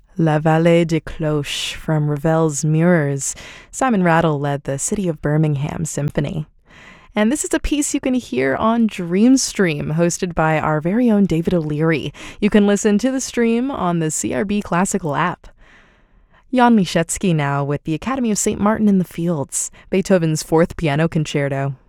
La Vallée des Cloches from Ravel's Mirrors. Simon Rattle led the City of Birmingham Symphony. And this is a piece you can hear on Dreamstream, hosted by our very own David O'Leary. You can listen to the stream on the CRB Classical app. Jan Liszewski now with the Academy of St. Martin in the Fields, Beethoven's Fourth Piano Concerto.